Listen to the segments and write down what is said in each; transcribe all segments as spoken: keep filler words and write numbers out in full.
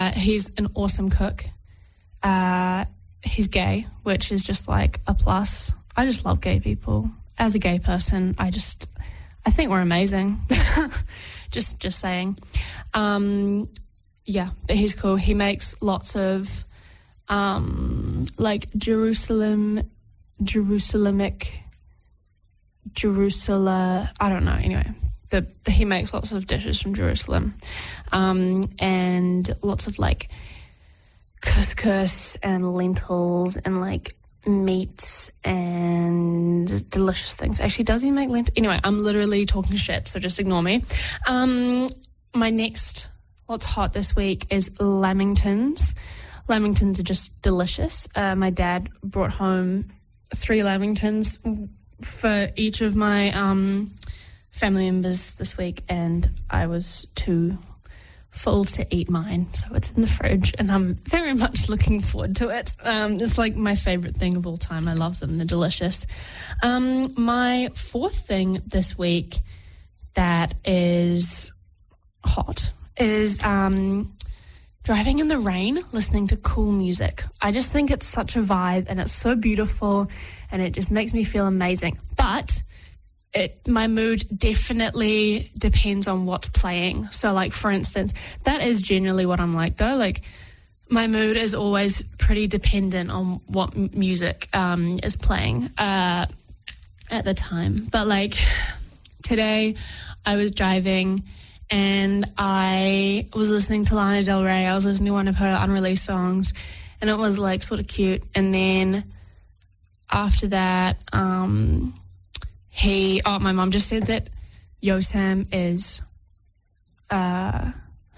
Uh, he's an awesome cook. Uh, he's gay, which is just like a plus. I just love gay people. As a gay person, I just, I think we're amazing. just, just saying. Um, yeah, but he's cool. He makes lots of, um, like Jerusalem, Jerusalemic, Jerusalem, I don't know, anyway. The, the, he makes lots of dishes from Jerusalem, um, and lots of like couscous and lentils and like meats and delicious things. Actually, does he make lentils? Anyway, I'm literally talking shit, so just ignore me. Um, my next, what's hot this week is lamingtons. Lamingtons are just delicious. Uh, my dad brought home three lamingtons for each of my um, family members this week, and I was too full to eat mine, so it's in the fridge, and I'm very much looking forward to it. Um, it's like my favourite thing of all time. I love them. They're delicious. Um, my fourth thing this week that is hot is um, driving in the rain, listening to cool music. I just think it's such a vibe, and it's so beautiful, and it just makes me feel amazing. But It, my mood definitely depends on what's playing. So, like, for instance, that is generally what I'm like, though. Like, my mood is always pretty dependent on what m- music um, is playing uh, at the time. But, like, today I was driving and I was listening to Lana Del Rey. I was listening to one of her unreleased songs, and it was, like, sort of cute. And then after that, um... He, oh, my mum just said that Yosam is, uh,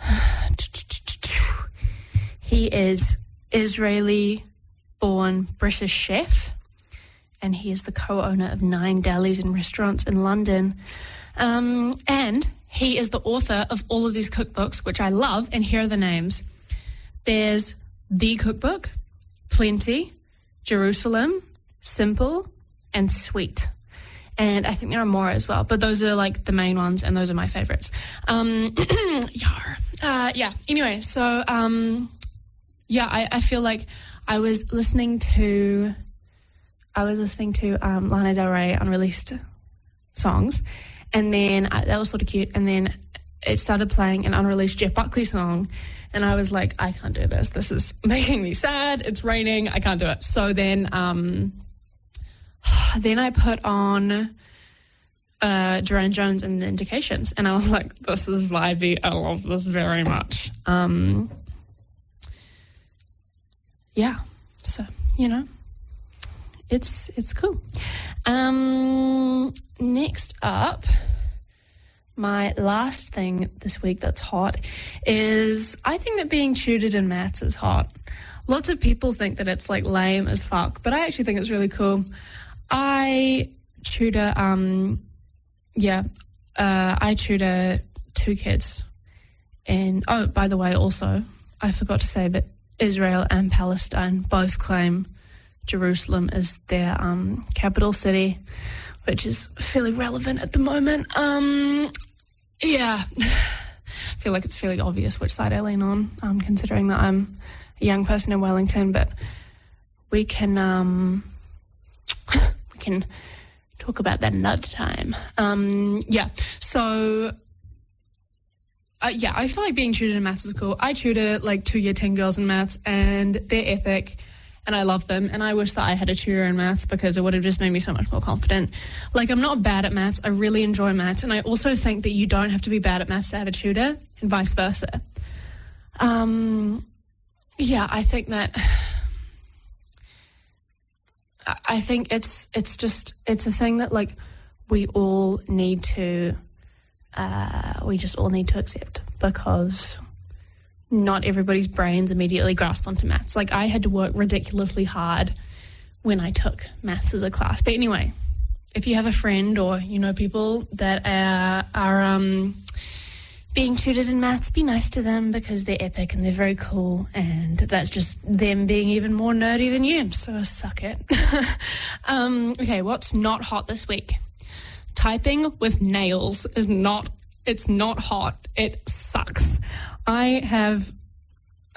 he is Israeli-born British chef, and he is the co-owner of nine delis and restaurants in London. Um, and he is the author of all of these cookbooks, which I love, and here are the names. There's The Cookbook, Plenty, Jerusalem, Simple, and Sweet. And I think there are more as well, but those are like the main ones, and those are my favorites. Um, yar. Uh, yeah. Anyway, so um, yeah, I, I feel like I was listening to, I was listening to um, Lana Del Rey unreleased songs, and then I, that was sort of cute. And then it started playing an unreleased Jeff Buckley song, and I was like, I can't do this. This is making me sad. It's raining. I can't do it. So then. Um, Then I put on uh, Duran Jones and the Indications, and I was like, this is vibey. I love this very much. Um, yeah, so, you know, it's it's cool. Um, next up, my last thing this week that's hot is I think that being tutored in maths is hot. Lots of people think that it's like lame as fuck, but I actually think it's really cool. I tutor, um, yeah, uh, I tutor two kids. And, oh, by the way, also, I forgot to say, but Israel and Palestine both claim Jerusalem as their um, capital city, which is fairly relevant at the moment. Um, yeah, I feel like it's fairly obvious which side I lean on, um, considering that I'm a young person in Wellington, but we can... Um, can talk about that another time. Um, yeah, so, uh, yeah, I feel like being tutored in maths is cool. I tutor, like, two year ten girls in maths, and they're epic, and I love them, and I wish that I had a tutor in maths because it would have just made me so much more confident. Like, I'm not bad at maths. I really enjoy maths, and I also think that you don't have to be bad at maths to have a tutor, and vice versa. Um, yeah, I think that... I think it's it's just it's a thing that like we all need to uh, we just all need to accept, because not everybody's brains immediately grasp onto maths. Like, I had to work ridiculously hard when I took maths as a class. But anyway, if you have a friend or you know people that are, are um, being tutored in maths, be nice to them, because they're epic and they're very cool, and that's just them being even more nerdy than you, so suck it. um, okay, what's not hot this week? Typing with nails is not, it's not hot. It sucks. I have